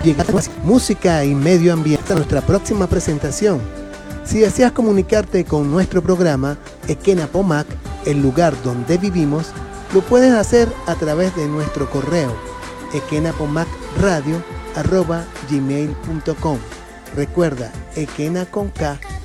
llegar a música y medio ambiente hasta nuestra próxima presentación. Si deseas comunicarte con nuestro programa Ekena Pomac, el lugar donde vivimos, lo puedes hacer a través de nuestro correo ekenapomacradio@gmail.com. Recuerda, Ekena con K